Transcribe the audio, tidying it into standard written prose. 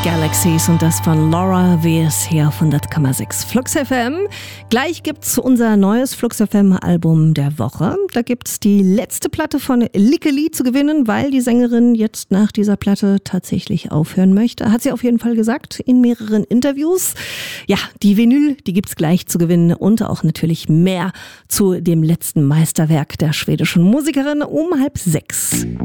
Galaxies und das von Laura W.S. hier auf 100,6 Flux FM. Gleich gibt's unser neues Flux FM Album der Woche. Da gibt's die letzte Platte von Lickeli zu gewinnen, weil die Sängerin jetzt nach dieser Platte tatsächlich aufhören möchte. Hat sie auf jeden Fall gesagt in mehreren Interviews. Ja, die Vinyl, die gibt's gleich zu gewinnen und auch natürlich mehr zu dem letzten Meisterwerk der schwedischen Musikerin um 5:30.